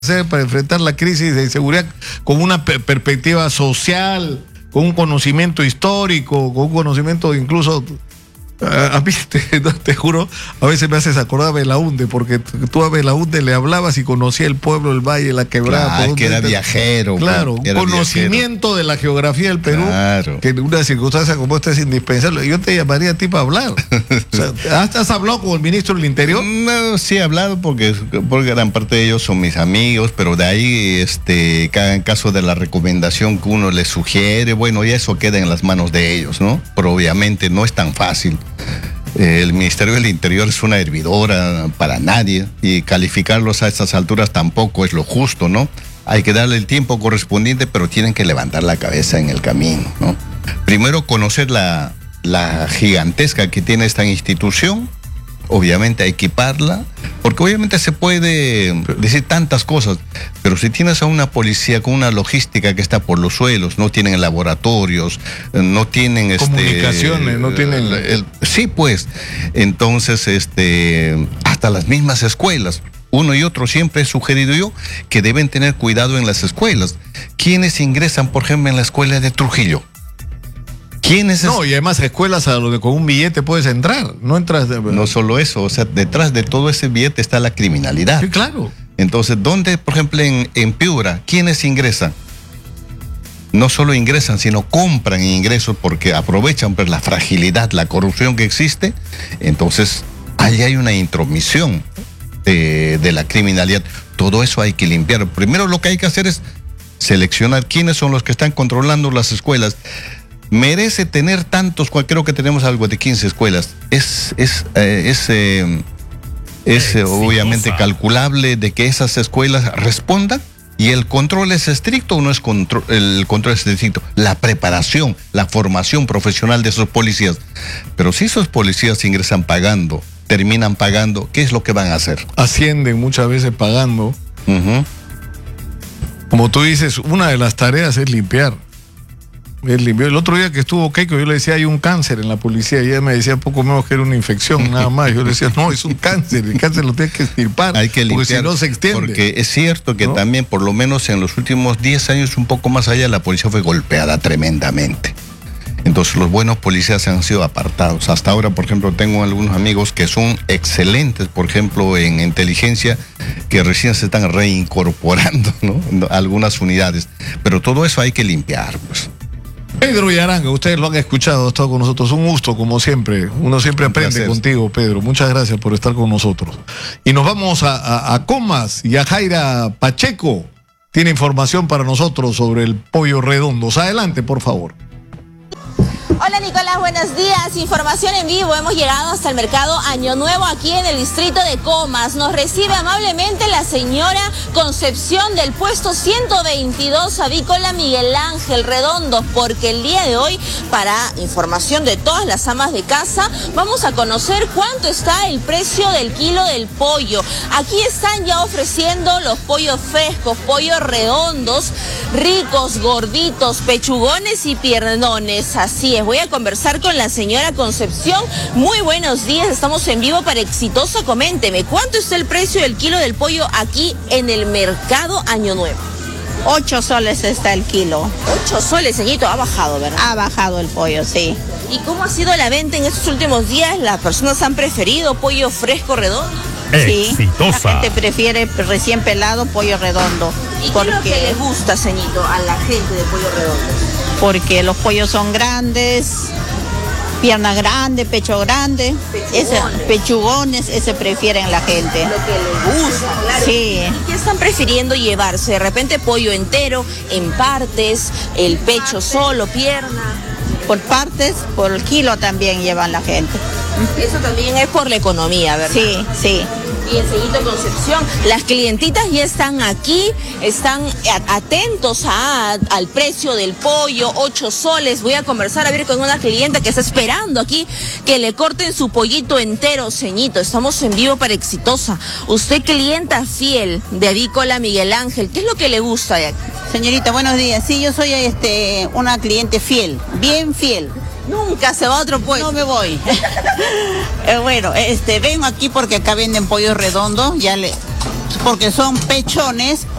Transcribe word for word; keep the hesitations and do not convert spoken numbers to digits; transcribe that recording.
hacer para enfrentar la crisis de inseguridad con una per perspectiva social, con un conocimiento histórico, con un conocimiento incluso... A mí, te, te juro, a veces me haces acordar a Belaúnde, porque tú a Belaúnde le hablabas y conocía el pueblo, el valle, la quebrada. Claro, que era viajero. Claro, un conocimiento viajero de la geografía del Perú, claro, que en una circunstancia como esta es indispensable. Yo te llamaría a ti para hablar. O sea, ¿has, ¿Has hablado con el ministro del Interior? No, sí he hablado porque, porque gran parte de ellos son mis amigos, pero de ahí, este, cada caso de la recomendación que uno les sugiere, bueno, ya eso queda en las manos de ellos, ¿no? Pero obviamente no es tan fácil. El Ministerio del Interior es una hervidora para nadie y calificarlos a estas alturas tampoco es lo justo, ¿no? Hay que darle el tiempo correspondiente, pero tienen que levantar la cabeza en el camino, ¿no? Primero conocer la, la gigantesca que tiene esta institución, obviamente equiparla, porque obviamente se puede decir tantas cosas, pero si tienes a una policía con una logística que está por los suelos, no tienen laboratorios, no tienen comunicaciones, este, no tienen el, el, sí, pues, entonces este hasta las mismas escuelas. Uno y otro siempre he sugerido yo que deben tener cuidado en las escuelas. ¿Quiénes ingresan, por ejemplo, en la escuela de Trujillo? ¿Quiénes? No, y además escuelas a donde con un billete puedes entrar, no entras de... No solo eso, o sea, detrás de todo ese billete está la criminalidad. Sí, claro. Entonces, ¿dónde, por ejemplo, en, en Piura, quiénes ingresan? No solo ingresan, sino compran ingresos porque aprovechan pues, la fragilidad, la corrupción que existe. Entonces, ahí hay una intromisión de, de la criminalidad. Todo eso hay que limpiar. Primero lo que hay que hacer es seleccionar quiénes son los que están controlando las escuelas. Merece tener tantos, creo que tenemos algo de quince escuelas. Es, es, eh, es, eh, es eh, obviamente calculable de que esas escuelas respondan y el control es estricto o no es control, el control es estricto. La preparación, la formación profesional de esos policías. Pero si esos policías ingresan pagando, terminan pagando, ¿qué es lo que van a hacer? Ascienden muchas veces pagando. Uh-huh. Como tú dices, una de las tareas es limpiar. El, el otro día que estuvo Keiko, yo le decía hay un cáncer en la policía y ella me decía poco menos que era una infección, nada más. Yo le decía, no, es un cáncer, el cáncer lo tienes que extirpar, hay que limpiar, porque si no se extiende. Porque es cierto que ¿no? También, por lo menos en los últimos diez años, un poco más allá, la policía fue golpeada tremendamente. Entonces los buenos policías han sido apartados. Hasta ahora, por ejemplo, tengo algunos amigos que son excelentes, por ejemplo, en inteligencia, que recién se están reincorporando, ¿no? Algunas unidades. Pero todo eso hay que limpiar, pues. Pedro Yaranga, ustedes lo han escuchado, ha estado con nosotros. Un gusto, como siempre. Uno siempre Un aprende placer. Contigo, Pedro. Muchas gracias por estar con nosotros. Y nos vamos a, a, a Comas y a Jaira Pacheco. Tiene información para nosotros sobre el pollo redondo. Adelante, por favor. Hola Nicolás, buenos días. Información en vivo. Hemos llegado hasta el mercado Año Nuevo aquí en el distrito de Comas. Nos recibe amablemente la señora Concepción del puesto ciento veintidós Avícola Miguel Ángel Redondo, porque el día de hoy, para información de todas las amas de casa, vamos a conocer cuánto está el precio del kilo del pollo. Aquí están ya ofreciendo los pollos frescos, pollos redondos, ricos, gorditos, pechugones y piernones. Así es. Voy a conversar con la señora Concepción. Muy buenos días, estamos en vivo para Exitosa. Coménteme, ¿cuánto está el precio del kilo del pollo aquí en el mercado Año Nuevo? Ocho soles está el kilo. Ocho soles, señorito, ha bajado, ¿verdad? Ha bajado el pollo, sí. ¿Y cómo ha sido la venta en estos últimos días? ¿Las personas han preferido pollo fresco redondo? Sí, Exitosa. La gente prefiere recién pelado pollo redondo. ¿Y porque... qué es lo que les gusta, señorito, a la gente de pollo redondo? Porque los pollos son grandes, pierna grande, pecho grande, pechugones, ese, pechugones, ese prefieren la gente. Lo que les gusta, claro. Sí. ¿Y qué están prefiriendo llevarse? De repente pollo entero, en partes, el pecho solo, pierna. Por partes, por el kilo también llevan la gente. Eso también es por la economía, ¿verdad? Sí, sí. Y enseguida Concepción, las clientitas ya están aquí, están atentos a, al precio del pollo, ocho soles. Voy a conversar a ver con una clienta que está esperando aquí que le corten su pollito entero, ceñito. Estamos en vivo para Exitosa. Usted, clienta fiel de Avícola Miguel Ángel, ¿qué es lo que le gusta de aquí? Señorita, buenos días. Sí, yo soy este una cliente fiel, bien fiel. Nunca se va a otro puesto. No me voy. eh, bueno, este vengo aquí porque acá venden pollo redondo. Ya le porque son pechones